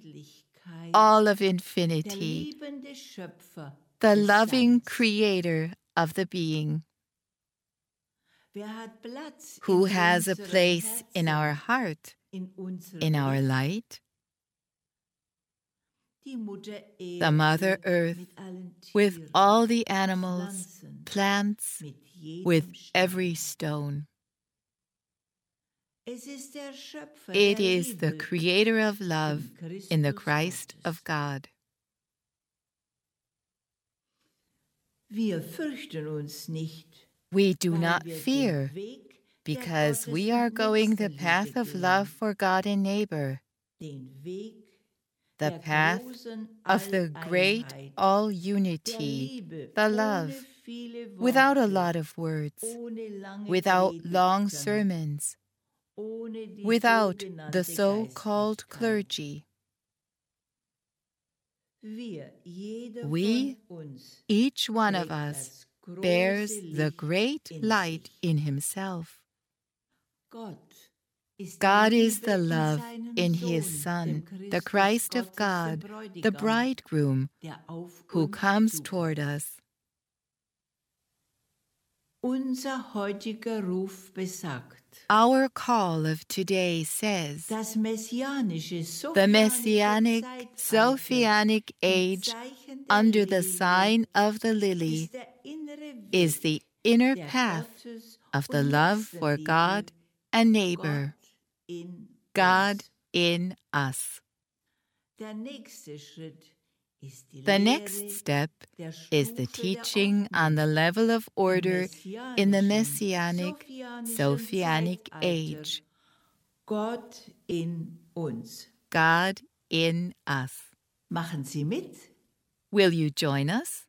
all of infinity, the loving creator of the being, who has a place in our heart, in our light, the Mother Earth, with all the animals, plants, with every stone. It is the creator of love in the Christ of God. We do not fear, because we are going the path of love for God and neighbor, the path of the great all-unity, the love, without a lot of words, without long sermons, without the so-called clergy. We, each one of us, bears the great light in himself. God is the love in his Son, the Christ of God, the bridegroom, who comes toward us. Our call of today says, the Messianic, Sophianic age under the sign of the lily is the inner path of the love for God and neighbor, God in us. The next step is the teaching on the level of order in the Messianic, Sophianic age. Gott in uns. God in us. Machen Sie mit? Will you join us?